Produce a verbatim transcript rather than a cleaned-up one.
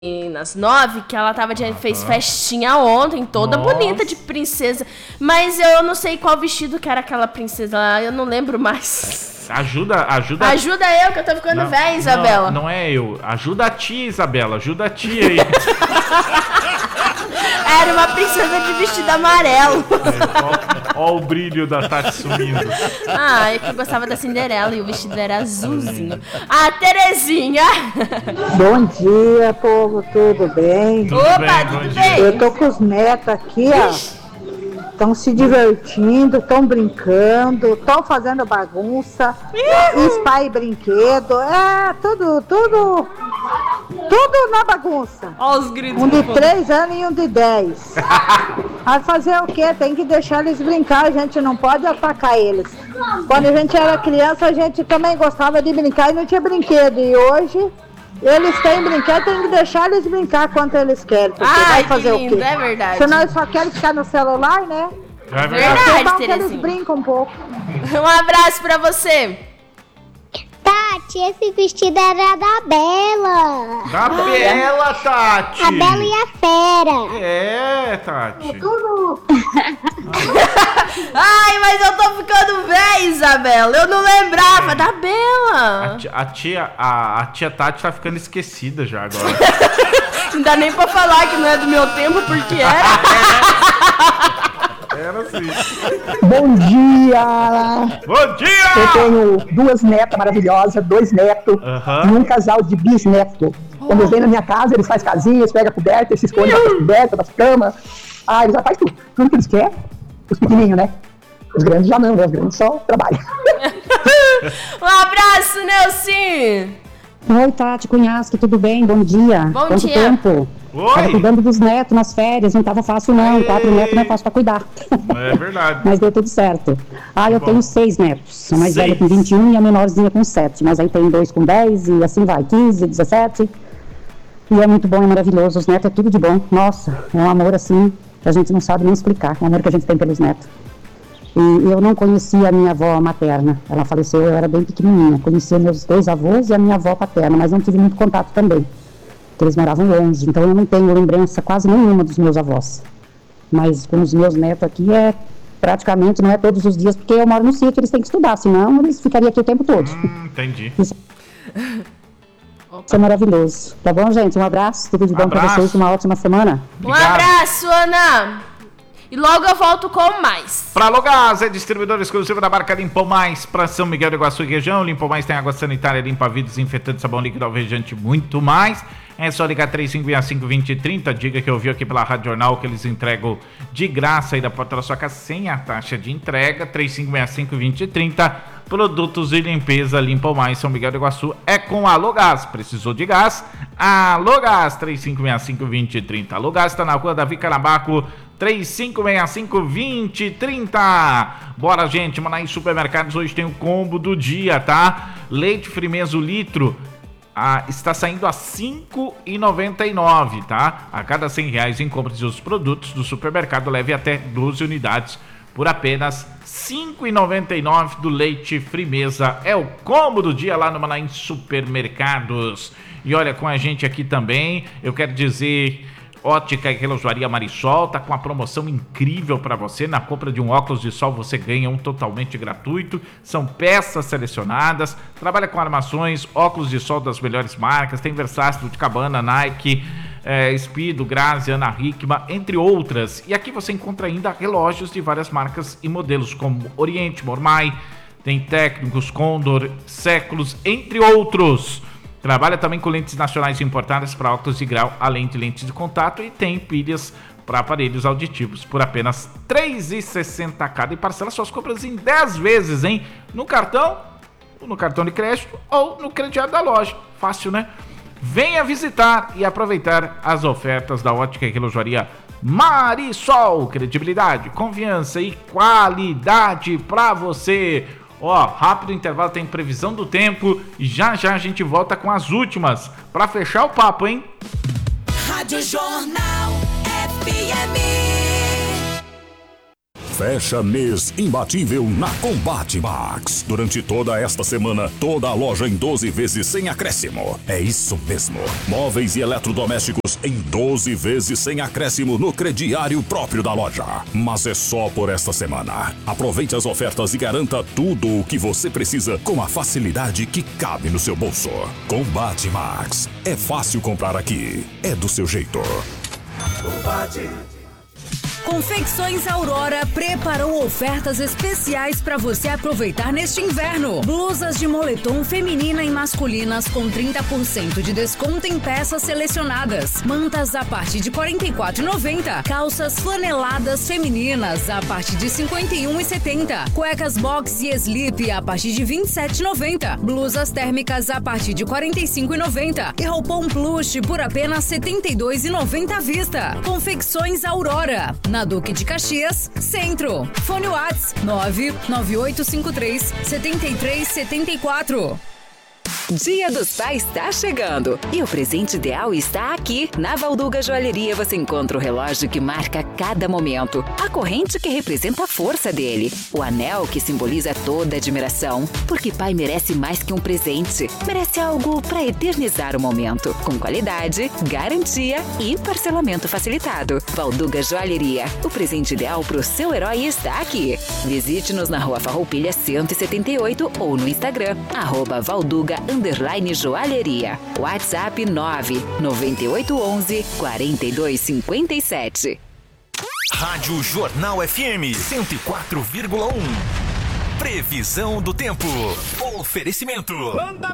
Nas nove, que ela tava de, uhum. fez festinha ontem, toda Nossa. bonita de princesa. Mas eu não sei qual vestido que era aquela princesa lá, eu não lembro mais. Ajuda, ajuda. Ajuda eu, que eu tô ficando velha, Isabela. Não, não é eu. Ajuda a tia, Isabela. Ajuda a tia aí. Era uma princesa de vestido amarelo. É, ó, ó o brilho da Tati sumindo. Ah, é que eu gostava da Cinderela e o vestido era azulzinho. Ah, Terezinha! Bom dia, povo, tudo bem? Tudo Opa, bem, tudo bem? bem? Eu tô com os netos aqui, ó. Estão se divertindo, estão brincando, estão fazendo bagunça, espalha brinquedo, é tudo, tudo, tudo na bagunça. Ó os gritos. Um de três anos e um de dez. Vai fazer o quê? Tem que deixar eles brincar, a gente não pode atacar eles. Quando a gente era criança, a gente também gostava de brincar e não tinha brinquedo. E hoje, eles têm brinquedo, tem que deixar eles brincar quanto eles querem. Porque Ai, vai fazer que lindo, o quê? é verdade. Senão eles só querem ficar no celular, né? É verdade, é bom que Terezinha. eles brincam um pouco. Um abraço pra você. Tati, esse vestido era da Bela. Da Bela, Tati. A Bela e a Fera. É, Tati. Tudo. Ai, mas eu tô ficando velha, Isabela. Eu não lembrava da A Bela. tia, a tia, a, a tia Tati tá ficando esquecida já agora. Não dá nem pra falar que não é do meu tempo, porque era. Era assim. Bom dia! Bom dia! Eu tenho duas netas maravilhosas, dois netos Uhum. e um casal de bisnetos. Quando eles vêm na minha casa, eles fazem casinhas, pegam a coberta, eles se escondem na coberta, na cama. Ah, eles já fazem tudo. Tudo que eles querem. Os pequenininhos, né? Os grandes já não, né? Os grandes só trabalham. Um abraço, Nelson. Oi, Tati Cunhasque, tudo bem? Bom dia. Bom Quanto dia. tempo? Oi. Tava cuidando dos netos nas férias, não tava fácil não. Ei. Quatro netos não é fácil pra cuidar. É verdade. Mas deu tudo certo. Ah, eu Bom. tenho seis netos. A mais Seis. velha com vinte e um e a menorzinha com sete. Mas aí tem dois com dez e assim vai, quinze, dezessete. E é muito bom, é maravilhoso. Os netos é tudo de bom. Nossa, é um amor assim que a gente não sabe nem explicar. O amor que a gente tem pelos netos. E eu não conhecia a minha avó materna. Ela faleceu, eu era bem pequenininha. Conhecia meus dois avós e a minha avó paterna, mas não tive muito contato também. Porque eles moravam longe, então eu não tenho lembrança quase nenhuma dos meus avós. Mas com os meus netos aqui é praticamente, não é todos os dias, porque eu moro no sítio, eles têm que estudar, senão eles ficariam aqui o tempo todo. Hum, entendi. Isso, isso é maravilhoso. Tá bom, gente? Um abraço, tudo de bom pra Abraço. vocês, uma ótima semana. Um Obrigado. abraço, Ana. E logo eu volto com mais. Pra Logás, é distribuidor exclusivo da marca Limpo Mais para São Miguel do Iguaçu e região. Limpo Mais tem água sanitária, limpa vidros, desinfetante, sabão líquido, alvejante, muito mais. É só ligar três cinco seis cinco, dois zero três zero. Diga que eu vi aqui pela Rádio Jornal que eles entregam de graça aí da porta da sua casa sem a taxa de entrega. três cinco seis cinco, dois zero três zero. Produtos de limpeza Limpo Mais São Miguel do Iguaçu é com a Logás. Precisou de gás? A Logás, três cinco seis cinco, dois zero três zero. A Logás está na rua Davi Carabaco, três cinco seis cinco, dois zero três zero. Bora, gente, Manaí Supermercados hoje tem o combo do dia, tá? Leite Frimeso litro ah, está saindo a cinco reais e noventa e nove centavos, tá? A cada cem reais em compras dos produtos do supermercado, leve até doze unidades por apenas cinco reais e noventa e nove centavos do leite Frimeza. É o combo do dia lá no Manaí Supermercados. E olha, com a gente aqui também, eu quero dizer... Ótica e Relojoaria Marisol tá com uma promoção incrível para você. Na compra de um óculos de sol você ganha um totalmente gratuito. São peças selecionadas. Trabalha com armações, óculos de sol das melhores marcas. Tem Versátil, de Cabana, Nike, é, Speedo, Grazi, Ana Hickman, entre outras. E aqui você encontra ainda relógios de várias marcas e modelos como Oriente, Mormai, tem Técnicos, Condor, Séculos, entre outros. Trabalha também com lentes nacionais importadas para óculos de grau, além de lentes de contato, e tem pilhas para aparelhos auditivos por apenas três reais e sessenta centavos cada e parcela suas compras em dez vezes, hein? No cartão, no cartão de crédito ou no crediário da loja. Fácil, né? Venha visitar e aproveitar as ofertas da Ótica e Relojoaria Marisol. Credibilidade, confiança e qualidade para você. Ó, rápido intervalo, tem previsão do tempo e já já a gente volta com as últimas pra fechar o papo, hein? Rádio Jornal F M. Fecha mês imbatível na Combate Max. Durante toda esta semana, toda a loja em doze vezes sem acréscimo. É isso mesmo. Móveis e eletrodomésticos em doze vezes sem acréscimo no crediário próprio da loja. Mas é só por esta semana. Aproveite as ofertas e garanta tudo o que você precisa com a facilidade que cabe no seu bolso. Combate Max. É fácil comprar aqui. É do seu jeito. Combate. Confecções Aurora preparou ofertas especiais para você aproveitar neste inverno. Blusas de moletom feminina e masculinas com trinta por cento de desconto em peças selecionadas. Mantas a partir de quarenta e quatro reais e noventa centavos. Calças flaneladas femininas a partir de cinquenta e um reais e setenta centavos. Cuecas box e slip a partir de vinte e sete reais e noventa centavos. Blusas térmicas a partir de quarenta e cinco reais e noventa centavos. E roupão plush por apenas setenta e dois reais e noventa centavos à vista. Confecções Aurora. Na Duque de Caxias, Centro. Fone Whats nove nove oito cinco três sete três sete quatro. Dia dos Pais está chegando e o presente ideal está aqui. Na Valduga Joalheria você encontra o relógio que marca cada momento, a corrente que representa a força dele, o anel que simboliza toda a admiração, porque pai merece mais que um presente, merece algo para eternizar o momento, com qualidade, garantia e parcelamento facilitado. Valduga Joalheria, o presente ideal para o seu herói está aqui. Visite-nos na Rua Farroupilha cento e setenta e oito ou no Instagram, arroba Valduga underline joalheria. WhatsApp nove nove oito um um quatro dois cinco sete. Rádio Jornal F M cento e quatro vírgula um. Previsão do tempo. Oferecimento.